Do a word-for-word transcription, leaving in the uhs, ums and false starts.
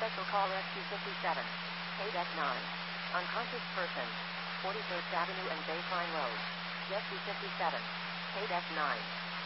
Special call Rescue fifty-seven. K D E C nine. Unconscious person. forty-first Avenue and Baseline Road. Rescue fifty-seven. K D E C nine.